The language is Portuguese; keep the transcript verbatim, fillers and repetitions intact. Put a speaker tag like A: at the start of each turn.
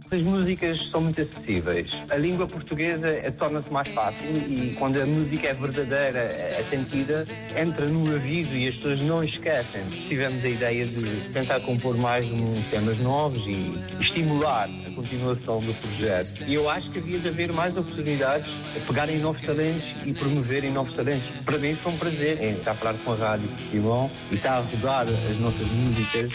A: As músicas são muito acessíveis. A língua portuguesa é, torna-se mais fácil e quando a música é verdadeira, é sentida, entra no ouvido e as pessoas não esquecem. Tivemos a ideia de tentar compor mais um, temas novos e estimular a continuação do projeto. E eu acho que havia de haver mais oportunidades a pegarem novos talentos e promoverem novos talentos. Para mim foi um prazer em estar a falar com a Rádio Portimão e estar a rodar as nossas músicas